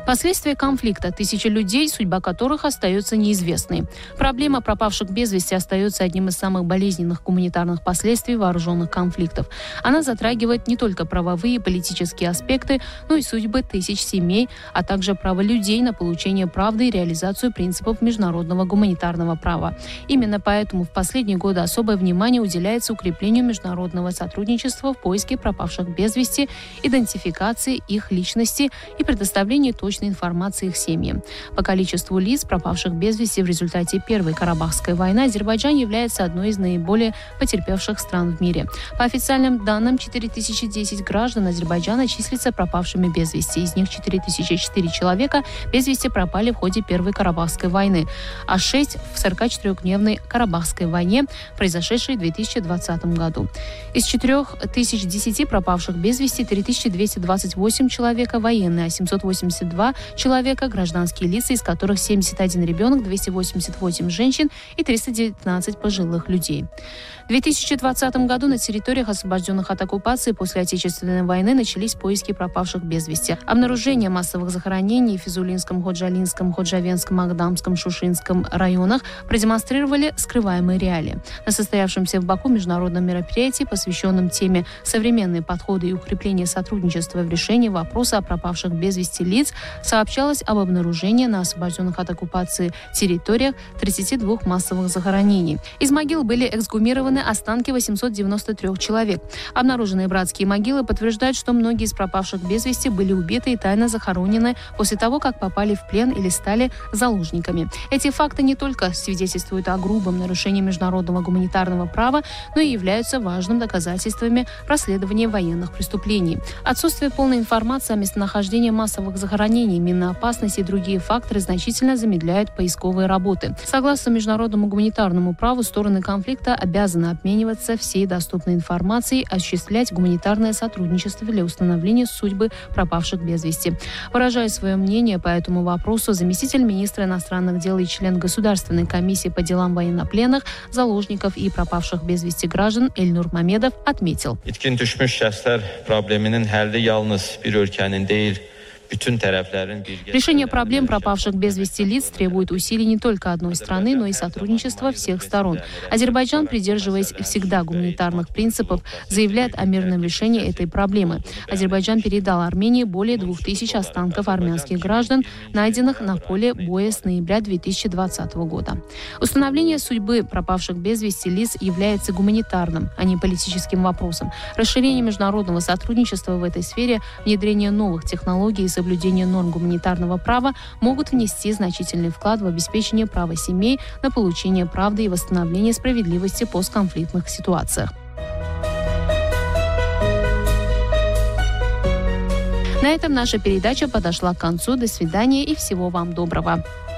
Последствия конфликта. Тысячи людей, судьба которых остается неизвестной. Проблема пропавших без вести остается одним из самых болезненных гуманитарных последствий вооруженных конфликтов. Она затрагивает не только правовые и политические аспекты, но и судьбы тысяч семей, а также право людей на получение правды и реализацию принципов международного гуманитарного права. Именно поэтому в последние годы особое внимание уделяется укреплению международного сотрудничества в поиске пропавших без вести, идентификации их личности и предоставлении точной информации их семьям. По количеству лиц, пропавших без вести в результате Первой Карабахской войны, Азербайджан является одной из наиболее потерпевших стран в мире. По официальным данным, 4010 граждан Азербайджана числятся пропавшими без вести. Из них 4004 человека без вести пропали в ходе Первой Карабахской войны, а 6 в 44-дневной Карабахской войне, произошедшей в 2020 году. Из 4010 пропавших без вести 3228 человека военные, а 782 человека гражданские лица, из которых 71 ребенок, 288 женщин и 319 пожилых людей. В 2020 году на территориях, освобожденных от оккупации после Отечественной войны, начались поиски пропавших без вести. Обнаружение массовых захоронений в Физулинском, Ходжалинском, Ходжавенском, Агдамском, Шушинском районах продемонстрировали скрываемые реалии. На состоявшемся в Баку международном мероприятии, посвященном теме «Современные подходы и укрепление сотрудничества в решении вопроса о пропавших без вести лиц», сообщалось об обнаружении на освобожденных от оккупации территориях 32 массовых захоронений. Из могил были эксгумированы останки 893 человек. Обнаруженные братские могилы подтверждают, что многие из пропавших без вести были убиты и тайно захоронены после того, как попали в плен или стали заложниками. Эти факты не только свидетельствуют о грубом нарушении международного гуманитарного права, но и являются важными доказательствами расследования военных преступлений. Отсутствие полной информации о местонахождении массовых захоронений, минной опасности и другие факторы значительно замедляют поисковые работы. Согласно международному гуманитарному праву, стороны конфликта обязаны обмениваться всей доступной информацией, осуществлять гуманитарное сотрудничество для установления судьбы пропавших без вести. Выражая свое мнение по этому вопросу, заместитель министра иностранных дел и член Государственной комиссии по делам военнопленных, заложников и пропавших без вести граждан Эльнур Мамедов отметил. Решение проблем пропавших без вести лиц требует усилий не только одной страны, но и сотрудничества всех сторон. Азербайджан, придерживаясь всегда гуманитарных принципов, заявляет о мирном решении этой проблемы. Азербайджан передал Армении более 2000 останков армянских граждан, найденных на поле боя с ноября 2020 года. Установление судьбы пропавших без вести лиц является гуманитарным, а не политическим вопросом. Расширение международного сотрудничества в этой сфере, внедрение новых технологий и соблюдение норм гуманитарного права могут внести значительный вклад в обеспечение права семей на получение правды и восстановление справедливости в постконфликтных ситуациях. На этом наша передача подошла к концу. До свидания и всего вам доброго.